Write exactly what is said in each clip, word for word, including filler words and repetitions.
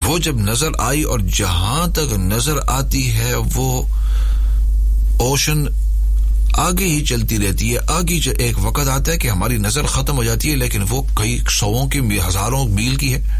وہ جب نظر آئی اور جہاں تک نظر آتی ہے وہ اوشن آگے ہی چلتی رہتی ہے. آگے ایک وقت آتا ہے کہ ہماری نظر ختم ہو جاتی ہے لیکن وہ کئی سووں کی ہزاروں میل کی ہے.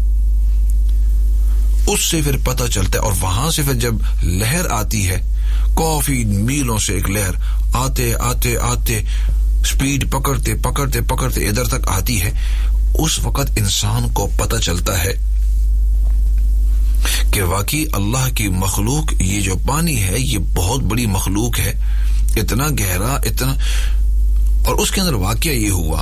اس سے پھر پتہ چلتا ہے اور وہاں سے پھر جب لہر آتی ہے کافی میلوں سے ایک لہر آتے آتے آتے سپیڈ پکڑتے پکڑتے پکڑتے ادھر تک آتی ہے. اس وقت انسان کو پتہ چلتا ہے کہ واقعی اللہ کی مخلوق یہ جو پانی ہے یہ بہت بڑی مخلوق ہے, اتنا گہرا اتنا. اور اس کے اندر واقعہ یہ ہوا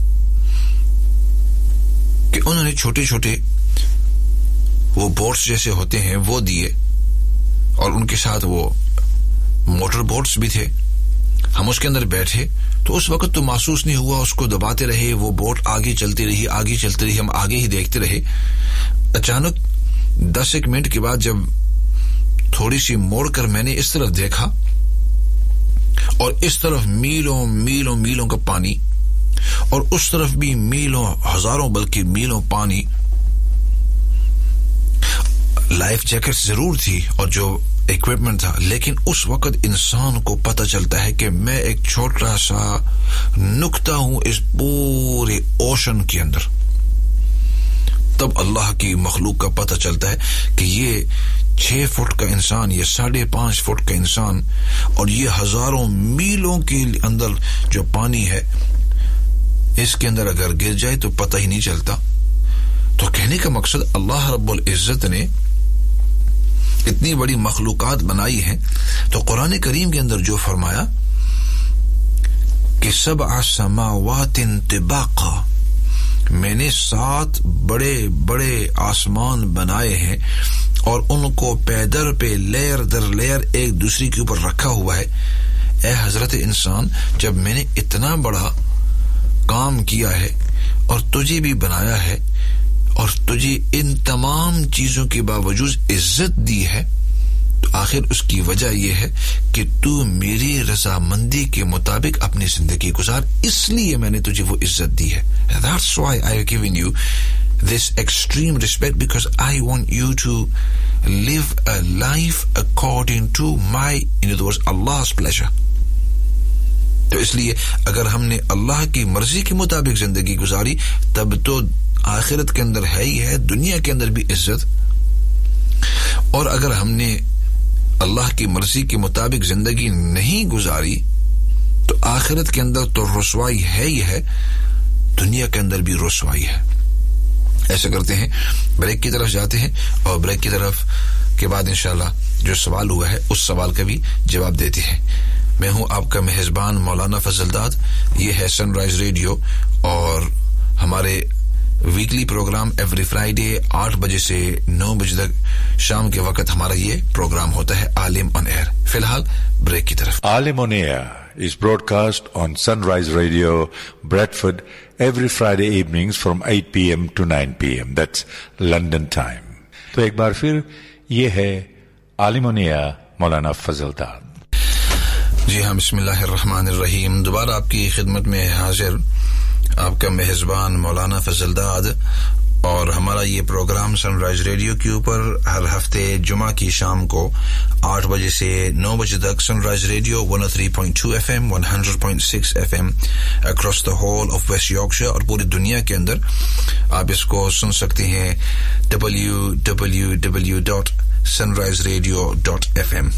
کہ انہوں نے چھوٹے چھوٹے وہ بوٹس جیسے ہوتے ہیں وہ دیے اور ان کے ساتھ وہ موٹر بوٹس بھی تھے. ہم اس کے اندر بیٹھے تو اس وقت تو محسوس نہیں ہوا, اس کو دباتے رہے, وہ بوٹ آگے چلتی رہی آگے چلتی رہی ہم آگے ہی دیکھتے رہے. اچانک دس ایک منٹ کے بعد جب تھوڑی سی موڑ کر میں نے اس طرف دیکھا اور اس طرف میلوں میلوں میلوں کا پانی اور اس طرف بھی میلوں ہزاروں بلکہ میلوں پانی. لائف جیکٹ ضرور تھی اور جو ایکوپمنٹ تھا لیکن اس وقت انسان کو پتہ چلتا ہے کہ میں ایک چھوٹا سا نقطہ ہوں اس پورے اوشن کے اندر. تب اللہ کی مخلوق کا پتہ چلتا ہے کہ یہ چھ فٹ کا انسان, یہ ساڑھے پانچ فٹ کا انسان اور یہ ہزاروں میلوں کے اندر جو پانی ہے اس کے اندر اگر گر جائے تو پتہ ہی نہیں چلتا. تو کہنے کا مقصد اللہ رب العزت نے اتنی بڑی مخلوقات بنائی ہیں تو قرآن کریم کے اندر جو فرمایا کہ سبع سماوات طباقا, میں نے سات بڑے بڑے آسمان بنائے ہیں اور ان کو پیدر پہ لیر در لیر ایک دوسری کے اوپر رکھا ہوا ہے. اے حضرت انسان, جب میں نے اتنا بڑا کام کیا ہے اور تجھے بھی بنایا ہے اور تجھے ان تمام چیزوں کے باوجود عزت دی ہے تو آخر اس کی وجہ یہ ہے کہ تو میری رضامندی کے مطابق اپنی زندگی گزار, اس لیے میں نے تجھے وہ عزت دی ہے. That's why I have given you this extreme respect because I want you to live a life according to my, in other words, Allah's pleasure. تو اس لیے اگر ہم نے اللہ کی مرضی کے مطابق زندگی گزاری تب تو آخرت کے اندر ہے ہی ہے, دنیا کے اندر بھی عزت. اور اگر ہم نے اللہ کی مرضی کے مطابق زندگی نہیں گزاری تو آخرت کے اندر تو رسوائی ہے ہی ہے, دنیا کے اندر بھی رسوائی ہے. ایسا کرتے ہیں بریک کی طرف جاتے ہیں اور بریک کی طرف کے بعد انشاءاللہ جو سوال ہوا ہے اس سوال کا بھی جواب دیتے ہیں. میں ہوں آپ کا میزبان مولانا فضل داد. یہ ہے سن رائز ریڈیو اور ہمارے ویکلی پروگرام ایوری فرائیڈے آٹھ بجے سے نو بجے تک شام کے وقت ہمارا یہ پروگرام ہوتا ہے عالم آن ایئر. فی الحال بریک کی طرف. عالم آن year is broadcast on Sunrise Radio, Bradford, every Friday evenings from eight p.m. to nine p.m. That's London time. تو ایک بار پھر یہ ہے عالم آن ایئر مولانا فضل داد. جی ہاں, بسم اللہ الرحمن الرحیم. دوبارہ آپ کی خدمت میں حاضر آپ کا میزبان مولانا فضل داد اور ہمارا یہ پروگرام سن رائز ریڈیو کے اوپر ہر ہفتے جمعہ کی شام کو آٹھ بجے سے نو بجے تک سن rise radio one O three point to F M one hundred point six F M across the whole of waste Yorkshire اور پوری دنیا کے اندر آپ اس کو سن سکتے ہیں ڈبلیو ڈبلیو ڈبلیو ڈاٹ سن rise radio dot F M.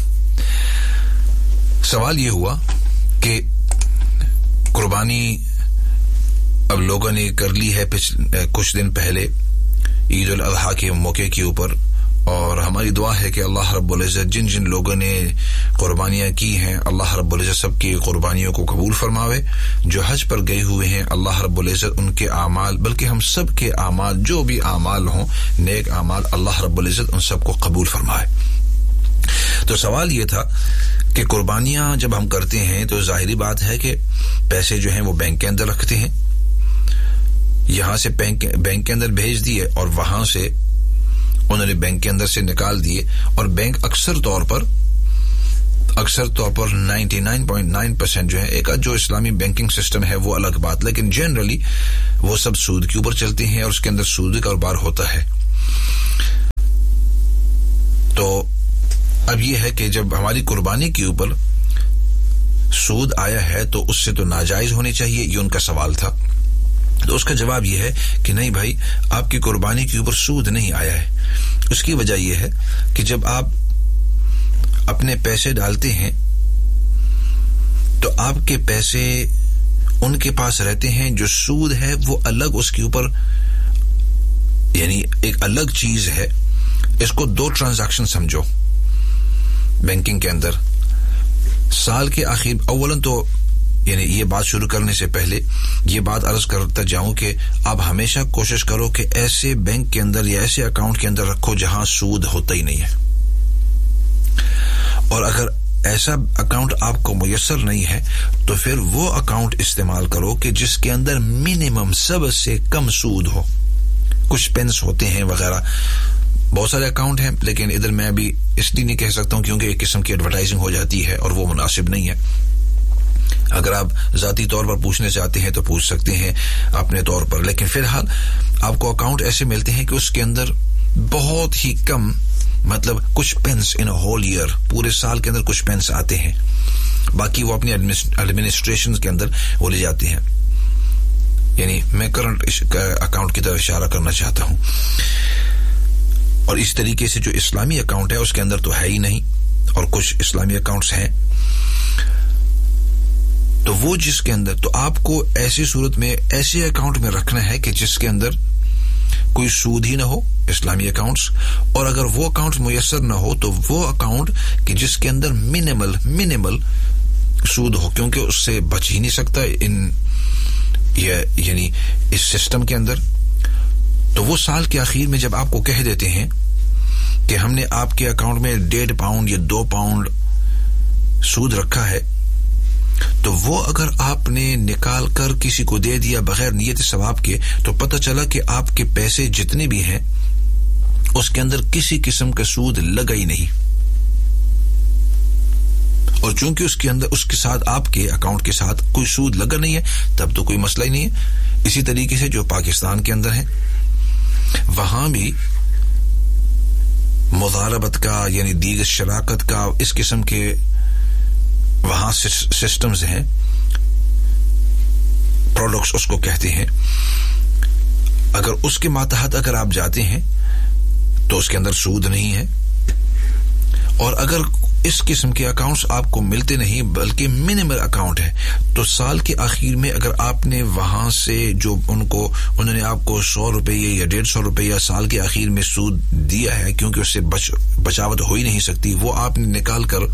سوال یہ ہوا کہ قربانی اب لوگوں نے کر لی ہے کچھ دن پہلے عید الاضحیٰ کے موقع کے اوپر, اور ہماری دعا ہے کہ اللہ رب العزت جن جن لوگوں نے قربانیاں کی ہیں اللہ رب العزت سب کی قربانیوں کو قبول فرماوے. جو حج پر گئے ہوئے ہیں اللہ رب العزت ان کے اعمال بلکہ ہم سب کے اعمال جو بھی اعمال ہوں نیک اعمال اللہ رب العزت ان سب کو قبول فرمائے. تو سوال یہ تھا کہ قربانیاں جب ہم کرتے ہیں تو ظاہری بات ہے کہ پیسے جو ہیں وہ بینک کے اندر رکھتے ہیں, یہاں سے بینک بینک کے اندر بھیج دیے اور وہاں سے انہوں نے بینک کے اندر سے نکال دیے, اور بینک اکثر طور پر اکثر طور پر ninety nine point nine percent جو ہے, ایک جو اسلامی بینکنگ سسٹم ہے وہ الگ بات, لیکن جنرلی وہ سب سود کے اوپر چلتے ہیں اور اس کے اندر سود کا کاروبار ہوتا ہے. تو اب یہ ہے کہ جب ہماری قربانی کے اوپر سود آیا ہے تو اس سے تو ناجائز ہونی چاہیے، یہ ان کا سوال تھا. تو اس کا جواب یہ ہے کہ نہیں بھائی، آپ کی قربانی کے اوپر سود نہیں آیا ہے. اس کی وجہ یہ ہے کہ جب آپ اپنے پیسے ڈالتے ہیں تو آپ کے پیسے ان کے پاس رہتے ہیں، جو سود ہے وہ الگ اس کے اوپر، یعنی ایک الگ چیز ہے. اس کو دو ٹرانزیکشن سمجھو بینکنگ کے اندر. سال کے آخر اولاً تو یعنی یہ بات شروع کرنے سے پہلے یہ بات عرض کرتا جاؤں کہ آپ ہمیشہ کوشش کرو کہ ایسے بینک کے اندر یا ایسے اکاؤنٹ کے اندر رکھو جہاں سود ہوتا ہی نہیں ہے. اور اگر ایسا اکاؤنٹ آپ کو میسر نہیں ہے تو پھر وہ اکاؤنٹ استعمال کرو کہ جس کے اندر منیمم سب سے کم سود ہو. کچھ پینس ہوتے ہیں وغیرہ، بہت سارے اکاؤنٹ ہیں، لیکن ادھر میں ابھی اس لیے نہیں کہہ سکتا ہوں کیونکہ ایک قسم کی ایڈورٹائزنگ ہو جاتی ہے اور وہ مناسب نہیں ہے. اگر آپ ذاتی طور پر پوچھنے چاہتے ہیں تو پوچھ سکتے ہیں اپنے طور پر، لیکن فی الحال آپ کو اکاؤنٹ ایسے ملتے ہیں کہ اس کے اندر بہت ہی کم، مطلب کچھ پینس ان ہول ایئر، پورے سال کے اندر کچھ پینس آتے ہیں، باقی وہ اپنی ایڈمنسٹریشن کے اندر وہ لے جاتے ہیں. یعنی میں کرنٹ اکاؤنٹ کی طرف اشارہ کرنا چاہتا ہوں. اور اس طریقے سے جو اسلامی اکاؤنٹ ہے اس کے اندر تو ہے ہی نہیں، اور کچھ اسلامی اکاؤنٹس ہیں تو وہ جس کے اندر، تو آپ کو ایسی صورت میں ایسے اکاؤنٹ میں رکھنا ہے کہ جس کے اندر کوئی سود ہی نہ ہو، اسلامی اکاؤنٹس. اور اگر وہ اکاؤنٹ میسر نہ ہو تو وہ اکاؤنٹ کہ جس کے اندر منیمل منیمل سود ہو، کیونکہ اس سے بچ ہی نہیں سکتا ان یعنی اس سسٹم کے اندر. تو وہ سال کے آخر میں جب آپ کو کہہ دیتے ہیں کہ ہم نے آپ کے اکاؤنٹ میں ڈیڑھ پاؤنڈ یا دو پاؤنڈ سود رکھا ہے، تو وہ اگر آپ نے نکال کر کسی کو دے دیا بغیر نیت ثواب کے تو پتہ چلا کہ آپ کے پیسے جتنے بھی ہیں اس کے اندر کسی قسم کا سود لگا ہی نہیں. اور چونکہ اس کے اندر اس کے ساتھ آپ کے اکاؤنٹ کے ساتھ کوئی سود لگا نہیں ہے تب تو کوئی مسئلہ ہی نہیں ہے. اسی طریقے سے جو پاکستان کے اندر ہیں وہاں بھی مضاربت کا یعنی دیگر شراکت کا اس قسم کے وہاں سسٹمز ہیں، پروڈکٹس اس کو کہتے ہیں. اگر اس کے ماتحت اگر آپ جاتے ہیں تو اس کے اندر سود نہیں ہے. اور اگر اس قسم کے اکاؤنٹس آپ کو ملتے نہیں بلکہ منیمل اکاؤنٹ ہے تو سال کے آخر میں اگر آپ نے وہاں سے جو ان کو انہوں نے آپ کو سو روپیے یا ڈیڑھ سو روپیہ سال کے آخر میں سود دیا ہے، کیونکہ اس سے بچ بچاوٹ ہو ہی نہیں سکتی، وہ آپ نے نکال کر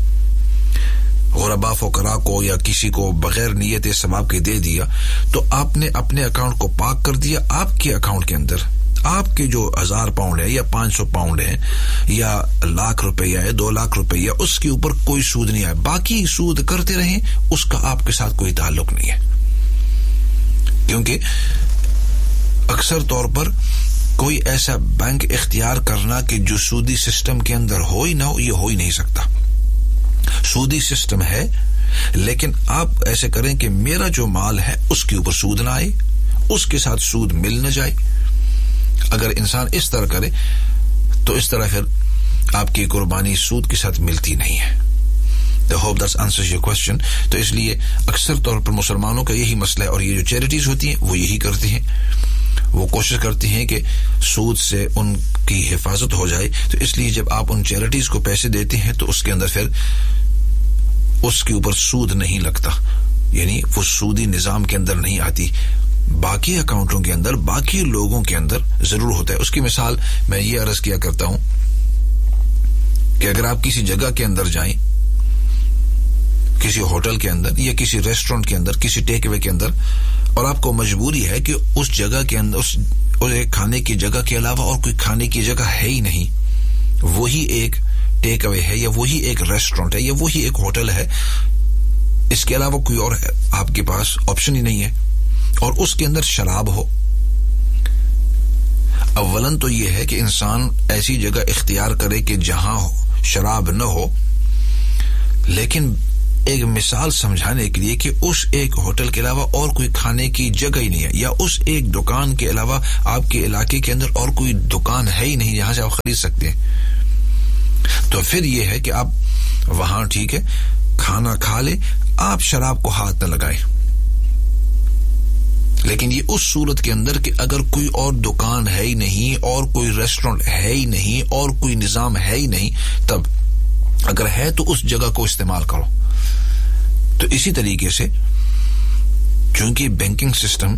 غربا فقراء کو یا کسی کو بغیر نیت ثواب کے دے دیا، تو آپ نے اپنے اکاؤنٹ کو پاک کر دیا. آپ کے اکاؤنٹ کے اندر آپ کے جو ہزار پاؤنڈ ہے یا پانچ سو پاؤنڈ ہے یا لاکھ روپیہ ہے، دو لاکھ روپیہ، اس کے اوپر کوئی سود نہیں آیا. باقی سود کرتے رہیں، اس کا آپ کے ساتھ کوئی تعلق نہیں ہے. کیونکہ اکثر طور پر کوئی ایسا بینک اختیار کرنا کہ جو سودی سسٹم کے اندر ہو ہی نہ ہو، یہ ہو ہی نہیں سکتا. سودی سسٹم ہے لیکن آپ ایسے کریں کہ میرا جو مال ہے اس کے اوپر سود نہ آئے، اس کے ساتھ سود مل نہ جائے. اگر انسان اس طرح کرے تو اس طرح پھر آپ کی قربانی سود کے ساتھ ملتی نہیں ہے. I hope that answers your question. تو اس لیے اکثر طور پر مسلمانوں کا یہی مسئلہ ہے، اور یہ جو چیریٹیز ہوتی ہیں وہ یہی کرتی ہیں، وہ کوشش کرتی ہیں کہ سود سے ان کی حفاظت ہو جائے. تو اس لیے جب آپ ان چیریٹیز کو پیسے دیتے ہیں تو اس کے اندر پھر اس کے اوپر سود نہیں لگتا، یعنی وہ سودی نظام کے اندر نہیں آتی. باقی اکاؤنٹوں کے اندر باقی لوگوں کے اندر ضرور ہوتا ہے. اس کی مثال میں یہ عرض کیا کرتا ہوں کہ اگر آپ کسی جگہ کے اندر جائیں، کسی ہوٹل کے اندر یا کسی ریسٹورنٹ کے اندر، کسی ٹیک اوے کے اندر، اور آپ کو مجبوری ہے کہ اس جگہ کے اندر اس کھانے کی جگہ کے علاوہ اور کوئی کھانے کی جگہ ہے ہی نہیں، وہی ایک ٹیک اوے ہے یا وہی ایک ریسٹورنٹ ہے یا وہی ایک ہوٹل ہے، اس کے علاوہ کوئی اور آپ کے پاس آپشن ہی نہیں ہے، اور اس کے اندر شراب ہو. اولن تو یہ ہے کہ انسان ایسی جگہ اختیار کرے کہ جہاں شراب نہ ہو، لیکن ایک مثال سمجھانے کے لیے کہ اس ایک ہوٹل کے علاوہ اور کوئی کھانے کی جگہ ہی نہیں ہے، یا اس ایک دکان کے علاوہ آپ کے علاقے کے اندر اور کوئی دکان ہے ہی نہیں جہاں سے آپ خرید سکتے ہیں. تو پھر یہ ہے کہ آپ وہاں ٹھیک ہے کھانا کھا لے, آپ شراب کو ہاتھ نہ لگائیں, لیکن یہ اس صورت کے اندر کہ اگر کوئی اور دکان ہے ہی نہیں, اور کوئی ریسٹورنٹ ہے ہی نہیں, اور کوئی نظام ہے ہی نہیں, تب اگر ہے تو اس جگہ کو استعمال کرو. تو اسی طریقے سے چونکہ بینکنگ سسٹم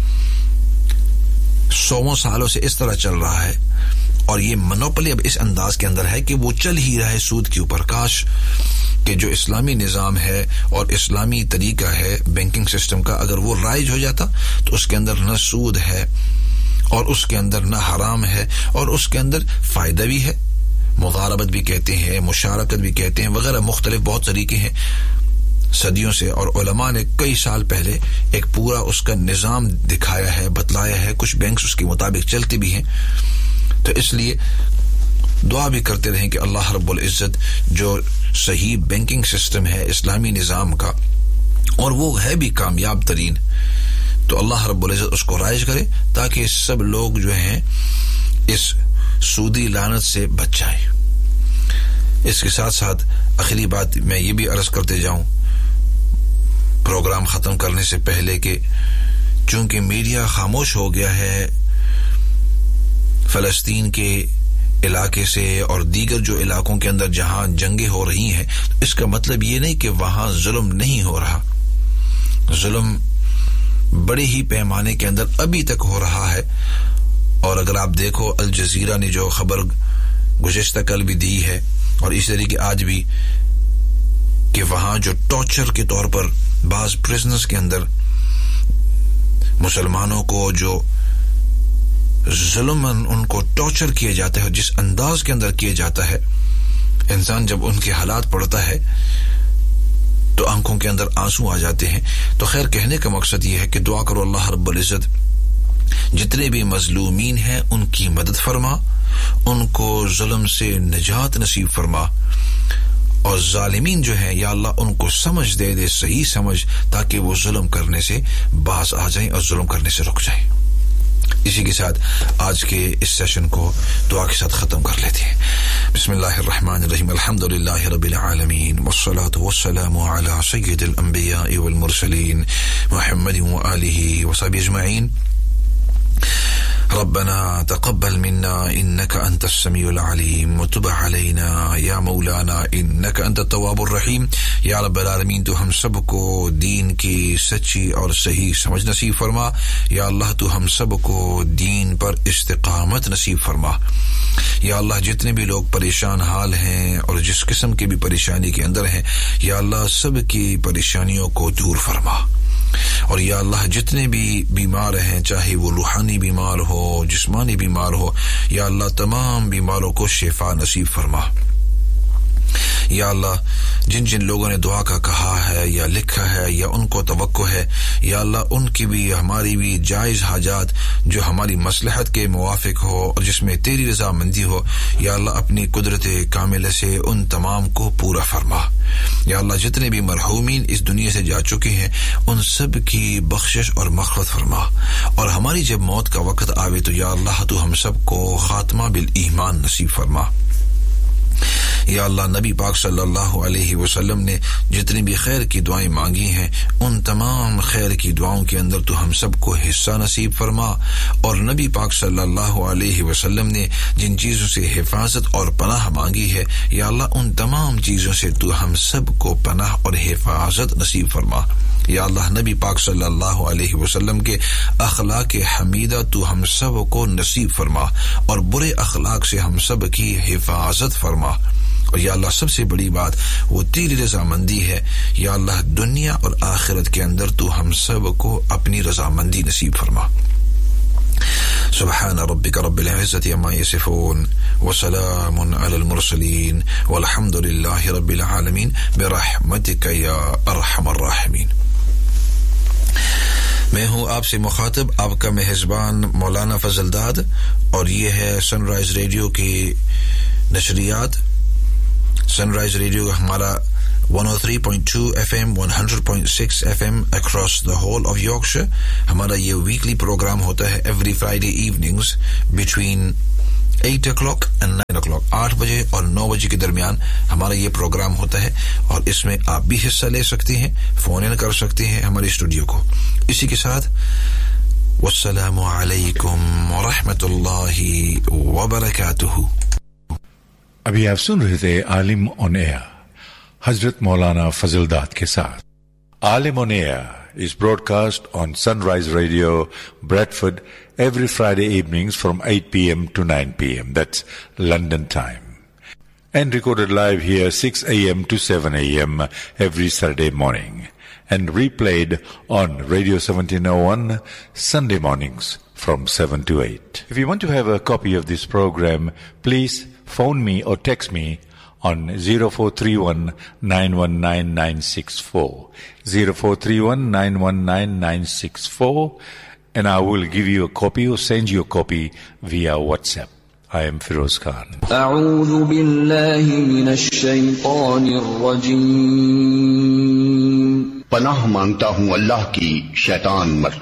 سووں سالوں سے اس طرح چل رہا ہے, اور یہ منوپلی اب اس انداز کے اندر ہے کہ وہ چل ہی رہا ہے سود کے اوپر. کاش کہ جو اسلامی نظام ہے اور اسلامی طریقہ ہے بینکنگ سسٹم کا, اگر وہ رائج ہو جاتا تو اس کے اندر نہ سود ہے, اور اس کے اندر نہ حرام ہے, اور اس کے اندر فائدہ بھی ہے, مضاربت بھی کہتے ہیں, مشارکت بھی کہتے ہیں, وغیرہ مختلف بہت طریقے ہیں صدیوں سے. اور علماء نے کئی سال پہلے ایک پورا اس کا نظام دکھایا ہے, بتلایا ہے, کچھ بینکس اس کے مطابق چلتے بھی ہیں. تو اس لیے دعا بھی کرتے رہیں کہ اللہ رب العزت جو صحیح بینکنگ سسٹم ہے اسلامی نظام کا, اور وہ ہے بھی کامیاب ترین, تو اللہ رب العزت اس کو رائج کرے تاکہ سب لوگ جو ہیں اس سودی لعنت سے بچ جائیں. اس کے ساتھ ساتھ آخری بات میں یہ بھی عرض کرتے جاؤں پروگرام ختم کرنے سے پہلے کہ چونکہ میڈیا خاموش ہو گیا ہے فلسطین کے علاقے سے اور دیگر جو علاقوں کے اندر جہاں جنگیں ہو رہی ہیں, اس کا مطلب یہ نہیں کہ وہاں ظلم نہیں ہو رہا. ظلم بڑے ہی پیمانے کے اندر ابھی تک ہو رہا ہے. اور اگر آپ دیکھو الجزیرہ نے جو خبر گزشتہ کل بھی دی ہے, اور اس طریقے آج بھی, کہ وہاں جو ٹارچر کے طور پر بعض پرزنرز کے اندر مسلمانوں کو جو ظلم ان کو ٹارچر کیا جاتا ہے, جس انداز کے اندر کیا جاتا ہے, انسان جب ان کے حالات پڑھتا ہے تو آنکھوں کے اندر آنسو آ جاتے ہیں. تو خیر کہنے کا مقصد یہ ہے کہ دعا کرو اللہ رب العزت جتنے بھی مظلومین ہیں ان کی مدد فرما, ان کو ظلم سے نجات نصیب فرما, اور ظالمین جو ہیں یا اللہ ان کو سمجھ دے دے, صحیح سمجھ, تاکہ وہ ظلم کرنے سے باز آ جائیں اور ظلم کرنے سے رک جائیں. اسی کے ساتھ آج کے اس سیشن کو دعا کے ساتھ ختم کر لیتے ہیں. بسم اللہ الرحمن الرحیم, الحمدللہ رب العالمین, والصلاة والسلام علی سید الانبیاء والمرسلین محمد وآلہ وصحبہ اجمعین. ربنا تقبل منا إنك أنت السميع العليم وتب علينا يا مولانا إنك أنت التواب الرحيم. یا رب العالمین تو ہم سب کو دین کی سچی اور صحیح سمجھ نصیب فرما. یا اللہ تو ہم سب کو دین پر استقامت نصیب فرما. یا اللہ جتنے بھی لوگ پریشان حال ہیں اور جس قسم کی بھی پریشانی کے اندر ہیں, یا اللہ سب کی پریشانیوں کو دور فرما. اور یا اللہ جتنے بھی بیمار ہیں, چاہے وہ روحانی بیمار ہو, جسمانی بیمار ہو, یا اللہ تمام بیماروں کو شفا نصیب فرما. یا اللہ جن جن لوگوں نے دعا کا کہا ہے یا لکھا ہے یا ان کو توقع ہے, یا اللہ ان کی بھی ہماری بھی جائز حاجات جو ہماری مصلحت کے موافق ہو اور جس میں تیری رضا مندی ہو, یا اللہ اپنی قدرت کاملہ سے ان تمام کو پورا فرما. یا اللہ جتنے بھی مرحومین اس دنیا سے جا چکے ہیں ان سب کی بخشش اور مغفرت فرما. اور ہماری جب موت کا وقت آوے تو یا اللہ تو ہم سب کو خاتمہ بالایمان نصیب فرما. یا اللہ نبی پاک صلی اللہ علیہ وسلم نے جتنی بھی خیر کی دعائیں مانگی ہیں ان تمام خیر کی دعاؤں کے اندر تو ہم سب کو حصہ نصیب فرما. اور نبی پاک صلی اللہ علیہ وسلم نے جن چیزوں سے حفاظت اور پناہ مانگی ہے, یا اللہ ان تمام چیزوں سے تو ہم سب کو پناہ اور حفاظت نصیب فرما. یا اللہ نبی پاک صلی اللہ علیہ وسلم کے اخلاق حمیدہ تو ہم سب کو نصیب فرما, اور برے اخلاق سے ہم سب کی حفاظت فرما. اور یا اللہ سب سے بڑی بات وہ تیری رضامندی ہے. یا اللہ دنیا اور آخرت کے اندر تو ہم سب کو اپنی رضامندی نصیب فرما. سبحان ربک رب العزة عما یصفون وسلام علی المرسلین والحمد للہ رب العالمین برحمتک یا ارحم الراحمین. میں ہوں آپ سے مخاطب آپ کا میزبان مولانا فضل داد, اور یہ ہے سن رائز ریڈیو کی نشریات. سن رائز ریڈیو ہمارا one oh three point two F M, one hundred point six F M across the whole of Yorkshire. ہمارا یہ ویکلی پروگرام ہوتا ہے every Friday ایوننگز between at O clock and nine O clock, آٹھ بجے اور نو بجے کے درمیان ہمارا یہ پروگرام ہوتا ہے، اور اس میں آپ بھی حصہ لے سکتے ہیں، فون ان کر سکتے ہیں ہمارے اسٹوڈیو کو. اسی کے ساتھ والسلام علیکم ورحمۃ اللہ وبرکاتہ. ابھی آپ سن رہے تھے عالم آن ایئر حضرت مولانا فضل داد کے ساتھ. عالم آن year is broadcast on Sunrise Radio, Bradford, every Friday evenings from eight p.m. to nine p.m. That's London time. And recorded live here six a.m. to seven a.m. every Saturday morning. And replayed on Radio seventeen oh one Sunday mornings from seven to eight. If you want to have a copy of this program, please phone me or text me on zero four three one nine one nine nine six four. zero four three one nine one nine nine six four, and I will give you a copy or send you a copy via WhatsApp. I am Firoz Khan. أعوذ بالله من الشيطان الرجيم. پناہ مانگتا ہوں اللہ کی شیطان مرد